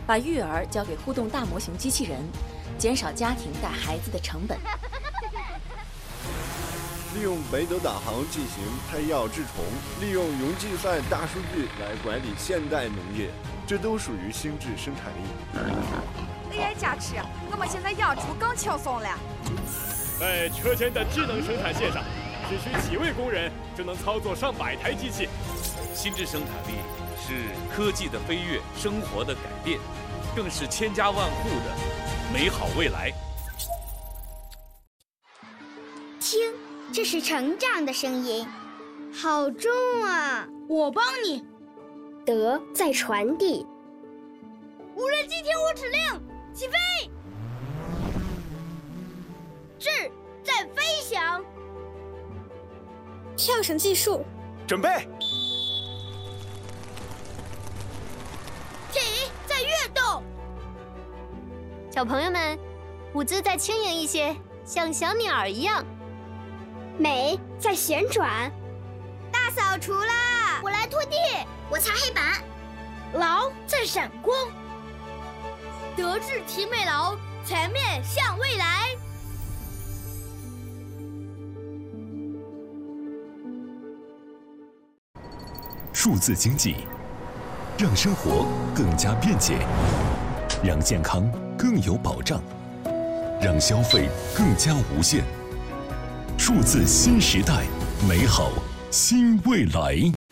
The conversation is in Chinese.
把育儿交给互动大模型机器人，减少家庭带孩子的成本。 利用北斗导航进行配药治虫，利用云计算大数据来管理现代农业，这都属于心智生产力。 AI 加持，我们现在养猪更轻松了。 在车间的智能生产线上，只需几位工人就能操作上百台机器。 心智生产力是科技的飞跃，生活的改变，更是千家万户的美好未来。 听，这是成长的声音，好重啊！ 我帮你。 德在传递。 无人机听我指令，起飞！智在飞翔。 跳绳技术， 准备。 体在跃动。 小朋友们，舞姿再轻盈一些，像小鸟一样。 美在旋转。 大扫除啦！我来拖地， 我擦黑板。 劳在闪光。德智体美劳，全面向未来。 数字经济，让生活更加便捷，让健康更有保障，让消费更加无限。数字新时代，美好新未来。